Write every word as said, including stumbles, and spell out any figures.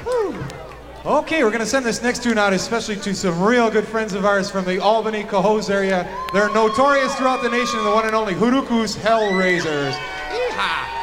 Okay, we're going to send this next tune out especially to some real good friends of ours from the Albany, Cohoes area. They're notorious throughout the nation, the one and only Hurukus Hellraisers. Yeehaw!